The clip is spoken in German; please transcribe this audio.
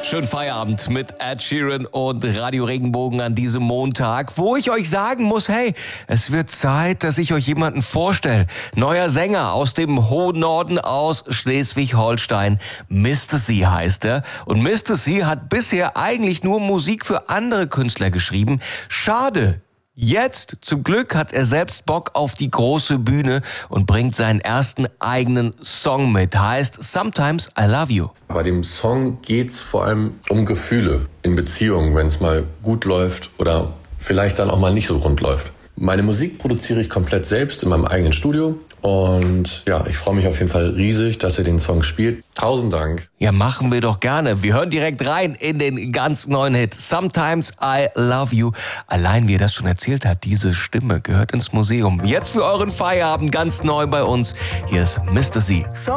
Schönen Feierabend mit Ed Sheeran und Radio Regenbogen an diesem Montag, wo ich euch sagen muss, hey, es wird Zeit, dass ich euch jemanden vorstelle. Neuer Sänger aus dem hohen Norden aus Schleswig-Holstein. Mr. C heißt er. Und Mr. C hat bisher eigentlich nur Musik für andere Künstler geschrieben. Schade. Jetzt, zum Glück, hat er selbst Bock auf die große Bühne und bringt seinen ersten eigenen Song mit. Heißt Sometimes I Love You. Bei dem Song geht's vor allem um Gefühle in Beziehungen, wenn es mal gut läuft oder vielleicht dann auch mal nicht so rund läuft. Meine Musik produziere ich komplett selbst in meinem eigenen Studio. Und ja, ich freue mich auf jeden Fall riesig, dass ihr den Song spielt. 1000 Dank. Ja, machen wir doch gerne. Wir hören direkt rein in den ganz neuen Hit Sometimes I Love You. Allein wie er das schon erzählt hat, diese Stimme gehört ins Museum. Jetzt für euren Feierabend ganz neu bei uns. Hier ist Mr. C.